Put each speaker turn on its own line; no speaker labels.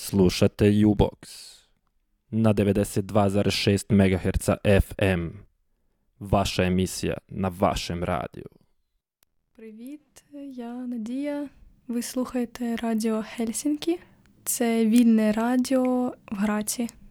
Slušate U-Box na 92,6 MHz FM. Vaša emisija на вашем радіо.
Привіт, я Надія. Ви слухаєте Радіо Хельсінкі. Це вільне радіо в Граці.